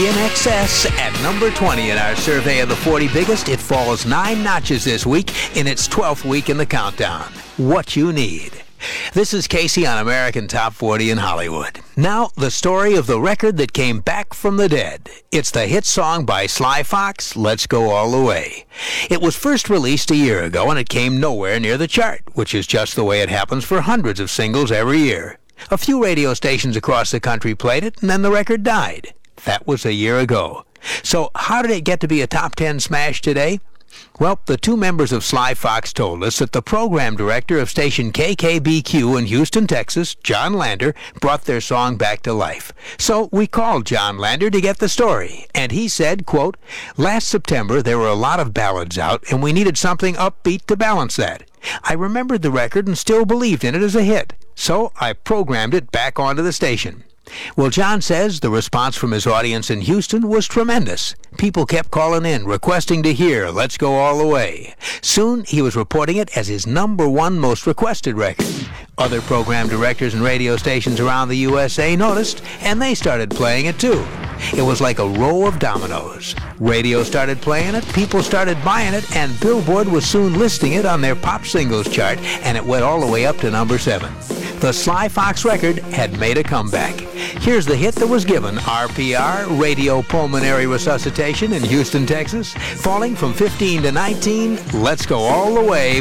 In Excess at number 20 in our survey of the 40 biggest. It falls 9 notches this week in its 12th week in the countdown. What you need. This is Casey on American Top 40 in Hollywood. Now, the story of the record that came back from the dead. It's the hit song by Sly Fox, Let's Go All the Way. It was first released a year ago, and it came nowhere near the chart, which is just the way it happens for hundreds of singles every year. A few radio stations across the country played it, and then the record died. That was a year ago. So how did it get to be a top 10 smash today? Well, the two members of Sly Fox told us that the program director of station KKBQ in Houston, Texas, John Lander, brought their song back to life. So we called John Lander to get the story, and he said, quote, "Last September there were a lot of ballads out, and we needed something upbeat to balance that. I remembered the record and still believed in it as a hit, so I programmed it back onto the station." Well, John says the response from his audience in Houston was tremendous. People kept calling in, requesting to hear Let's Go All the Way. Soon, he was reporting it as his number 1 most requested record. Other program directors and radio stations around the USA noticed, and they started playing it too. It was like a row of dominoes. Radio started playing it, people started buying it, and Billboard was soon listing it on their pop singles chart, and it went all the way up to number 7. The Sly Fox record had made a comeback. Here's the hit that was given RPR, Radio Pulmonary Resuscitation in Houston, Texas, falling from 15 to 19, Let's Go All the Way